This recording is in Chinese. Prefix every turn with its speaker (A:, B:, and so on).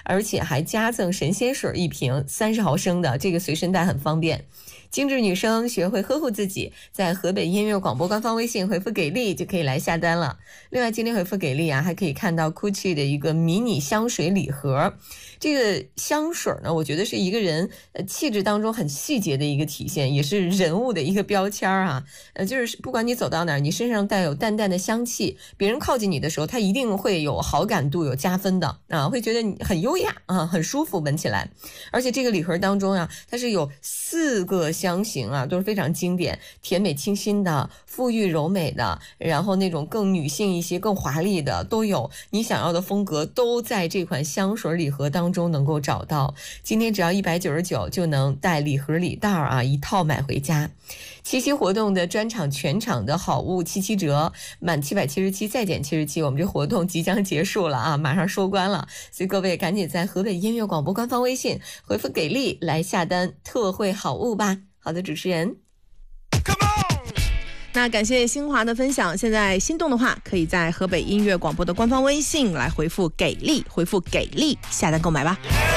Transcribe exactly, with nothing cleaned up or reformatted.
A: 而且还加赠神仙水一瓶，三十毫升的，这个随身带很方便。精致女生学会呵护自己，在河北音乐广播官方微信回复给力就可以来下单了。另外今天回复给力啊，还可以看到 Gucci 的一个迷你香水礼盒。这个香水呢，我觉得是一个人呃气质当中很细节的一个体现，也是人物的一个标签啊。呃，就是不管你走到哪儿，你身上带有淡淡的香气，别人靠近你的时候，他一定会有好感度，有加分的啊，会觉得你很优雅啊，很舒服，闻起来。而且这个礼盒当中啊，它是有四个香型啊，都是非常经典，甜美清新的、馥郁柔美的，然后那种更女性一些、更华丽的都有，你想要的风格都在这款香水礼盒当中能够找到。今天只要一百九十九就能带礼盒礼袋啊，一套买回家。七夕活动的专场全场的好物七七折，满七百七十七再减七十七，我们这活动即将结束了啊，马上收官了，所以各位赶紧在河北音乐广播官方微信回复给力来下单特惠好物吧。好的，主持人。
B: 那感谢新华的分享，现在心动的话可以在河北音乐广播的官方微信来回复给力，回复给力下单购买吧。